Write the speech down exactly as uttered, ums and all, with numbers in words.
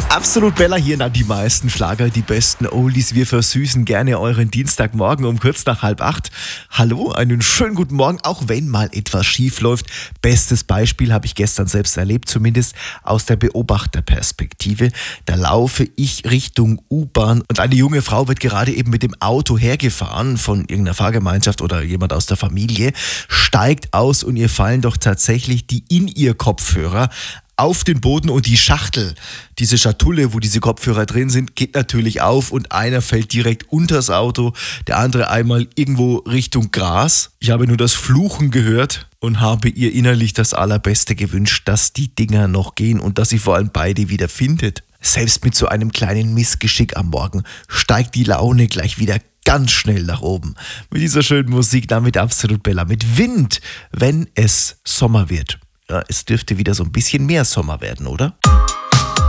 Absolut Bella hier, na die meisten Schlager, die besten Oldies. Wir versüßen gerne euren Dienstagmorgen um kurz nach halb acht. Hallo, einen schönen guten Morgen, auch wenn mal etwas schief läuft. Bestes Beispiel habe ich gestern selbst erlebt, zumindest aus der Beobachterperspektive. Da laufe ich Richtung U-Bahn und eine junge Frau wird gerade eben mit dem Auto hergefahren von irgendeiner Fahrgemeinschaft oder jemand aus der Familie, steigt aus und ihr fallen doch tatsächlich die In-Ear-Kopfhörer auf den Boden und die Schachtel, diese Schatulle, wo diese Kopfhörer drin sind, geht natürlich auf und einer fällt direkt unters Auto, der andere einmal irgendwo Richtung Gras. Ich habe nur das Fluchen gehört und habe ihr innerlich das Allerbeste gewünscht, dass die Dinger noch gehen und dass sie vor allem beide wieder findet. Selbst mit so einem kleinen Missgeschick am Morgen steigt die Laune gleich wieder ganz schnell nach oben. Mit dieser schönen Musik, damit Absolut Bella, mit Wind, wenn es Sommer wird. Ja, es dürfte wieder so ein bisschen mehr Sommer werden, oder?